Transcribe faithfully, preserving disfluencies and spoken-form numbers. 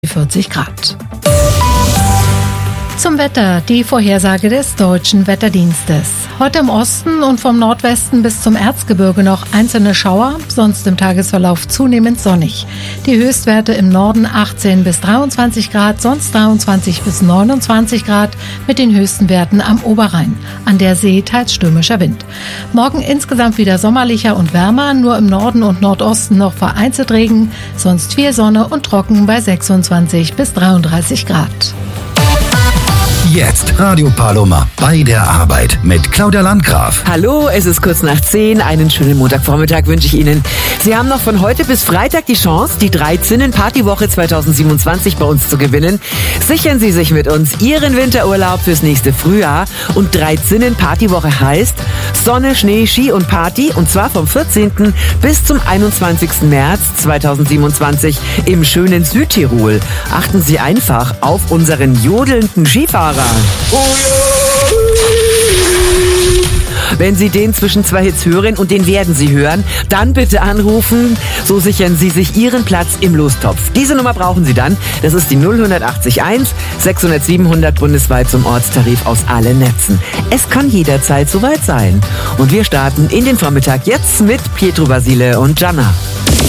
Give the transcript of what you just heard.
vierzig Grad. Zum Wetter, die Vorhersage des Deutschen Wetterdienstes. Heute im Osten und vom Nordwesten bis zum Erzgebirge noch einzelne Schauer, sonst im Tagesverlauf zunehmend sonnig. Die Höchstwerte im Norden achtzehn bis dreiundzwanzig Grad, sonst dreiundzwanzig bis neunundzwanzig Grad mit den höchsten Werten am Oberrhein. An der See teils stürmischer Wind. Morgen insgesamt wieder sommerlicher und wärmer, nur im Norden und Nordosten noch vereinzelt Regen, sonst viel Sonne und trocken bei sechsundzwanzig bis dreiunddreißig Grad. Jetzt Radio Paloma bei der Arbeit mit Claudia Landgraf. Hallo, es ist kurz nach zehn. Einen schönen Montagvormittag wünsche ich Ihnen. Sie haben noch von heute bis Freitag die Chance, die drei Zinnen Partywoche zweitausendsiebenundzwanzig bei uns zu gewinnen. Sichern Sie sich mit uns Ihren Winterurlaub fürs nächste Frühjahr. Und drei Zinnen Partywoche heißt Sonne, Schnee, Ski und Party. Und zwar vom vierzehnten bis zum einundzwanzigsten März zweitausendsiebenundzwanzig im schönen Südtirol. Achten Sie einfach auf unseren jodelnden Skifahrer. Wenn Sie den zwischen zwei Hits hören, und den werden Sie hören, dann bitte anrufen. So sichern Sie sich Ihren Platz im Lostopf. Diese Nummer brauchen Sie dann. Das ist die null acht eins sechshundert siebenhundert bundesweit zum Ortstarif aus allen Netzen. Es kann jederzeit soweit sein. Und wir starten in den Vormittag jetzt mit Pietro Basile und Gianna.